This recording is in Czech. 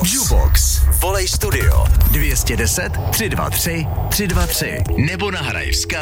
Jubox. Volej studio 210 323 323 nebo nahraj vzkaz